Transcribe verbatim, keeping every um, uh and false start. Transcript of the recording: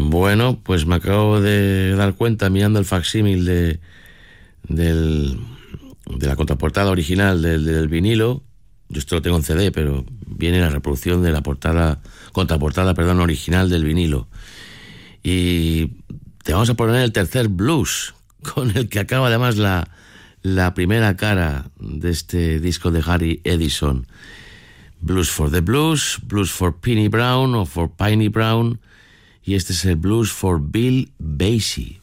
Bueno, pues me acabo de dar cuenta mirando el facsímil de, del, de la contraportada original del, del vinilo. Yo esto lo tengo en C D, pero viene la reproducción de la portada, contraportada, perdón, original del vinilo. Y te vamos a poner el tercer blues, con el que acaba además la, la primera cara de este disco de Harry Edison. Blues for the Blues, Blues for Piney Brown o for Piney Brown, y este es el Blues for Bill Basie.